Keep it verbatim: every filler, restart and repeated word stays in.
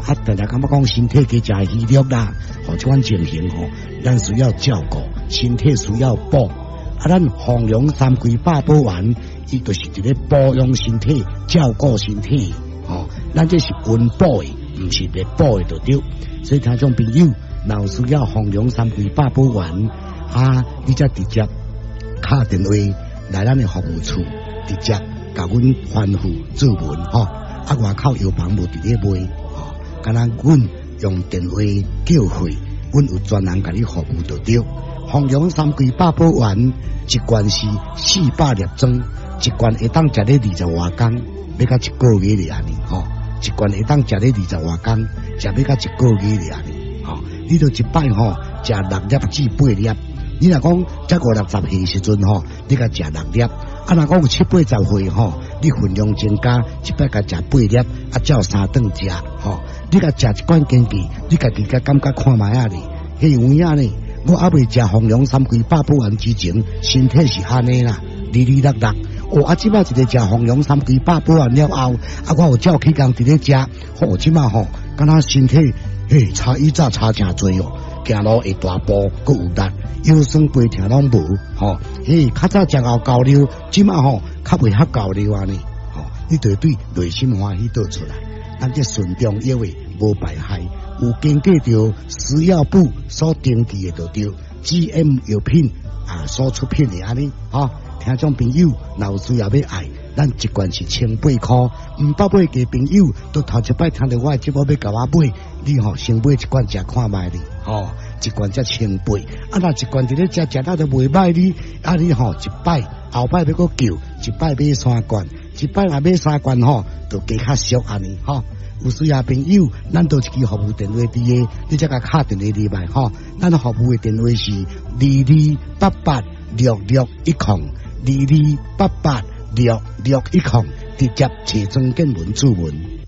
啊，大家感觉讲身体加食虚弱啦，吼，这款情形吼，咱需要照顾，身体需要补。啊，咱红龙三龟八宝丸，伊就是一个保养身体、照顾身体，吼，咱这是温补的，唔是别补的就对。所以听众朋友，若有需要红龙三龟八宝丸，啊，你则直接打电话来咱的服务处，直接甲阮吩咐做文吼。啊，外口药房无伫咧卖，吼，敢若阮用电话叫回，阮有专人甲你服务就对。红龙三龟八宝丸一罐是四百粒装，一罐会当食咧二十外天，要到一个月咧安尼，吼，一罐会当食咧二十外天，食要到一个月咧安尼，吼，你着一摆吼食六粒至八粒，你若讲才五六十岁时阵吼，你甲食六粒。啊，若讲有七八十岁吼，你分量增加，一摆甲食八粒，啊，照三顿食吼。你甲食一罐坚记，你家己甲感觉看卖啊哩，迄有影呢。我还未食红龙三龟八宝丸之前，身体是安尼啦，哩哩落落。哦，啊，即摆一个食红龙三龟八宝丸了后，啊，我有照起工伫咧食，吼，即摆吼，敢若身体嘿差以早差诚多哦。行路会大步，佮有力，腰酸背痛拢无，吼，嘿，较早食熬高粱，即马吼较袂遐高粱安尼，吼，你对对内心欢喜倒出来，咱这顺中药的无败害，有经过着食药部所登记的就对 ，G M 药品啊所出品的安尼，吼，听众朋友若有需要要爱，咱一罐是千八块，毋捌买嘅朋友都头一摆听到我节目要甲我买。你吼先买一罐食看卖哩，吼一罐才千八，啊若一罐伫咧食食到都袂歹哩，啊你吼一摆后摆要搁叫，一摆买三罐，一摆若买三罐吼，就加较俗安尼吼。有需要朋友，咱都一支服务电话伫诶，你才甲敲电话入来吼。咱服务诶电话是二二八八六六一零，二二八八六六一零，直接找庄建文主文。